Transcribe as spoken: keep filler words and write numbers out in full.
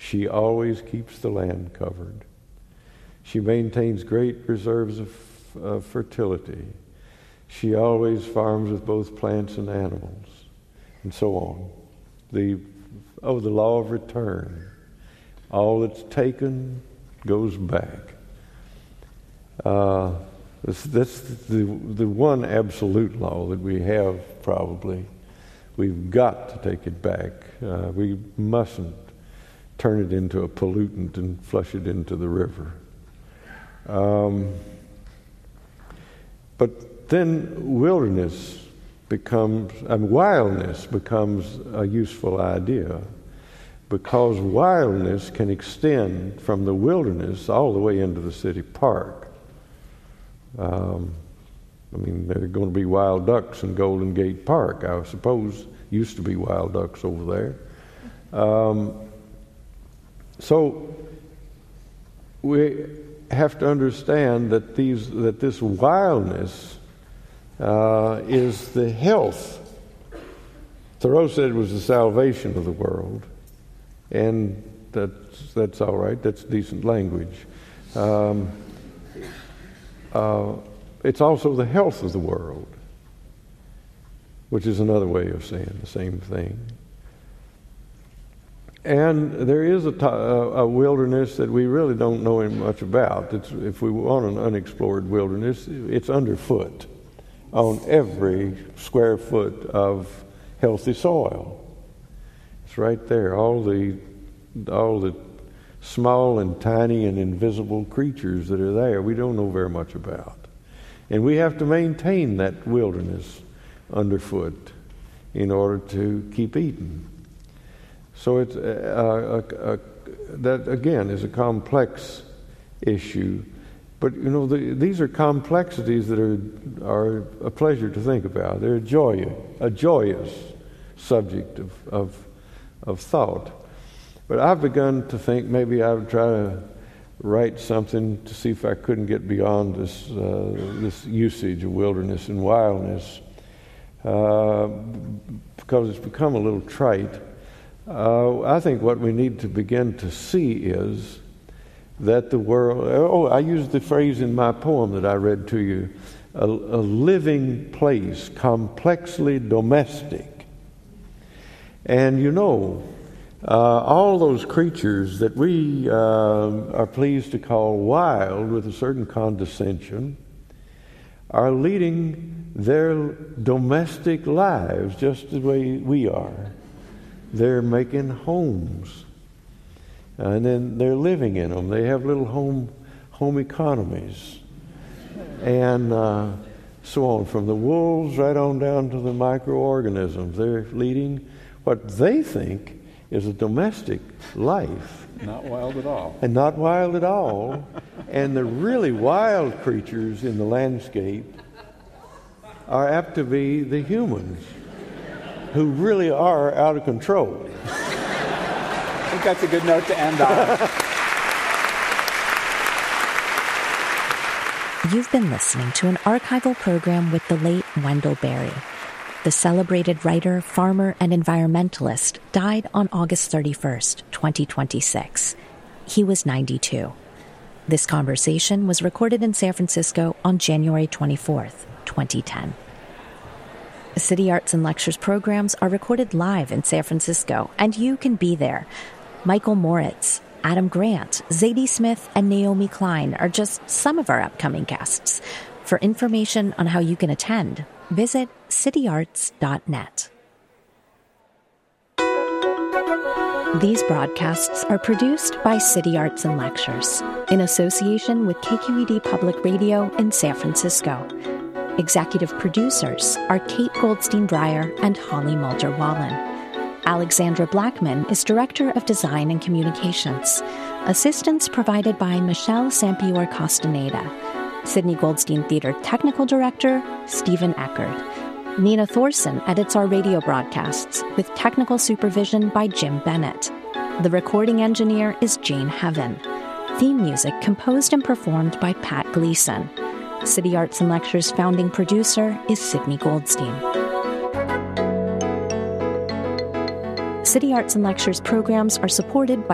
She always keeps the land covered. She maintains great reserves of, of fertility. She always farms with both plants and animals, and so on. The oh, the law of return. All that's taken goes back. Uh, that's, that's the the one absolute law that we have. Probably, we've got to take it back. Uh, we mustn't turn it into a pollutant and flush it into the river. Um, but then wilderness becomes, I mean, wildness becomes a useful idea, because wildness can extend from the wilderness all the way into the city park. Um, I mean, there are going to be wild ducks in Golden Gate Park, I suppose. Used to be wild ducks over there. Um, so we have to understand that these that this wildness uh, is the health. Thoreau said it was the salvation of the world, and that's that's all right. That's decent language. Um, uh, it's also the health of the world, which is another way of saying the same thing. And there is a, t- a wilderness that we really don't know much about. It's, if we want an unexplored wilderness, it's underfoot on every square foot of healthy soil. It's right there. All the all the small and tiny and invisible creatures that are there, we don't know very much about. And we have to maintain that wilderness underfoot in order to keep eating. So it's uh, a, a, that again is a complex issue, but you know the, these are complexities that are are a pleasure to think about. They're a joy, a joyous subject of of, of thought. But I've begun to think maybe I would try to write something to see if I couldn't get beyond this uh, this usage of wilderness and wildness, uh, because it's become a little trite. Uh, I think what we need to begin to see is that the world, oh, I used the phrase in my poem that I read to you, a, a living place, complexly domestic. And you know, uh, all those creatures that we uh, are pleased to call wild with a certain condescension are leading their domestic lives just the way we are. They're making homes, and then they're living in them. They have little home home economies, and uh, so on, from the wolves right on down to the microorganisms. They're leading what they think is a domestic life. Not wild at all. And not wild at all. And the really wild creatures in the landscape are apt to be the humans, who really are out of control. I think that's a good note to end on. You've been listening to an archival program with the late Wendell Berry. The celebrated writer, farmer, and environmentalist died on August thirty-first, twenty twenty-six. He was ninety-two. This conversation was recorded in San Francisco on January twenty-fourth, twenty ten. City Arts and Lectures programs are recorded live in San Francisco, and you can be there. Michael Moritz, Adam Grant, Zadie Smith, and Naomi Klein are just some of our upcoming guests. For information on how you can attend, visit city arts dot net. These broadcasts are produced by City Arts and Lectures in association with K Q E D Public Radio in San Francisco. Executive producers are Kate Goldstein-Breyer and Holly Mulder-Wallen. Alexandra Blackman is Director of Design and Communications. Assistance provided by Michelle Sampior-Costaneda. Sidney Goldstein Theater Technical Director, Stephen Eckert. Nina Thorson edits our radio broadcasts with technical supervision by Jim Bennett. The recording engineer is Jane Heaven. Theme music composed and performed by Pat Gleason. City Arts and Lectures founding producer is Sidney Goldstein. City Arts and Lectures programs are supported by